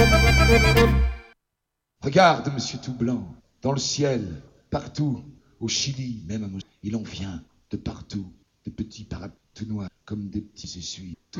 Regarde, monsieur tout blanc, dans le ciel, partout, au Chili, même à il en vient de partout, de petits parapluies tout noirs, comme des petits essuies.